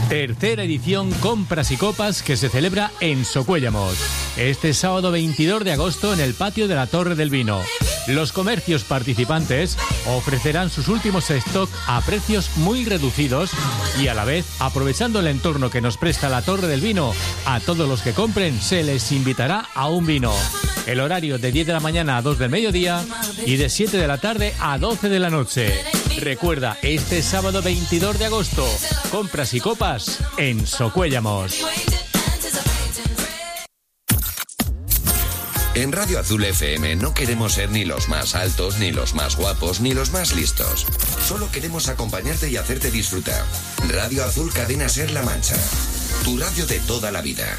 Tercera edición Compras y Copas que se celebra en Socuéllamos. Este sábado 22 de agosto en el patio de la Torre del Vino. Los comercios participantes ofrecerán sus últimos stock a precios muy reducidos y a la vez, aprovechando el entorno que nos presta la Torre del Vino, a todos los que compren se les invitará a un vino. El horario de 10 de la mañana a 2 del mediodía y de 7 de la tarde a 12 de la noche. Recuerda, este sábado 22 de agosto, Compras y Copas en Socuéllamos. En Radio Azul FM no queremos ser ni los más altos, ni los más guapos, ni los más listos. Solo queremos acompañarte y hacerte disfrutar. Radio Azul Cadena Ser La Mancha. Tu radio de toda la vida.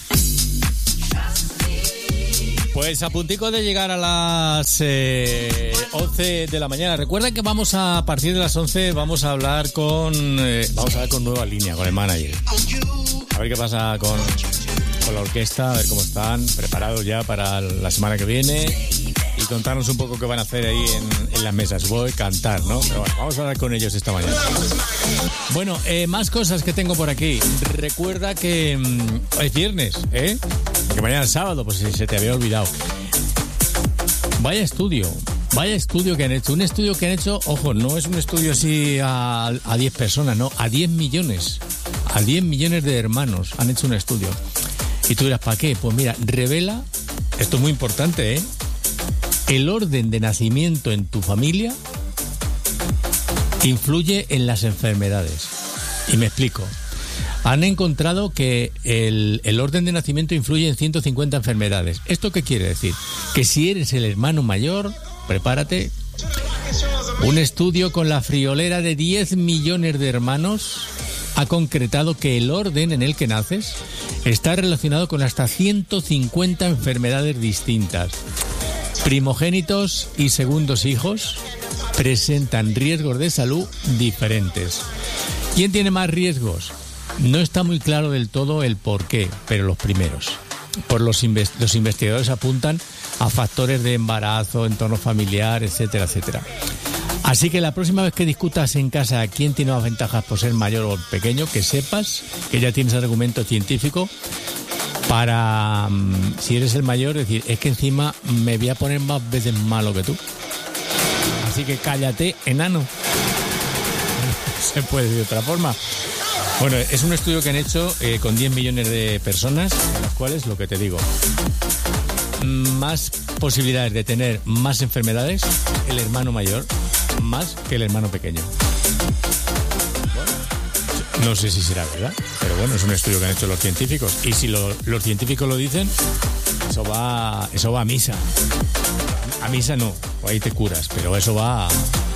Pues a puntico de llegar a las 11 de la mañana. Recuerda que a partir de las 11 vamos a hablar con Nueva Línea, con el manager. A ver qué pasa con la orquesta, a ver cómo están, preparados ya para la semana que viene y contarnos un poco qué van a hacer ahí en las mesas. Voy a cantar, ¿no? Pero bueno, vamos a hablar con ellos esta mañana. Bueno, más cosas que tengo por aquí. Recuerda que es viernes, ¿eh? Que mañana es sábado, pues si se te había olvidado. Vaya estudio que han hecho. Un estudio que han hecho, ojo, no es un estudio así a 10 personas, no, a 10 millones. A 10 millones de hermanos han hecho un estudio. Y tú dirás, ¿para qué? Pues mira, revela, esto es muy importante, ¿eh? El orden de nacimiento en tu familia influye en las enfermedades. Y me explico. Han encontrado que el orden de nacimiento influye en 150 enfermedades. ¿Esto qué quiere decir? Que si eres el hermano mayor, prepárate. Un estudio con la friolera de 10 millones de hermanos ha concretado que el orden en el que naces está relacionado con hasta 150 enfermedades distintas. Primogénitos y segundos hijos presentan riesgos de salud diferentes. ¿Quién tiene más riesgos? No está muy claro del todo el por qué, pero los primeros. Los investigadores apuntan a factores de embarazo, entorno familiar, etcétera, etcétera. Así que la próxima vez que discutas en casa quién tiene más ventajas por ser mayor o pequeño, que sepas que ya tienes argumento científico para, si eres el mayor, decir, es que encima me voy a poner más veces malo que tú. Así que cállate, enano. Se puede decir de otra forma. Bueno, es un estudio que han hecho con 10 millones de personas, en las cuales, lo que te digo, más posibilidades de tener más enfermedades el hermano mayor, más que el hermano pequeño. Bueno, no sé si será verdad, pero bueno, es un estudio que han hecho los científicos. Y si los científicos lo dicen, eso va a misa. A misa no, o ahí te curas, pero eso va